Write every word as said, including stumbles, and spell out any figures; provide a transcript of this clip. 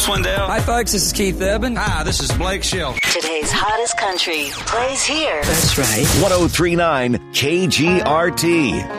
Swindell. Hi, folks. This is Keith Urban. Hi, this is Blake Shelton. Today's hottest country plays here. That's right. one oh three point nine K G R T.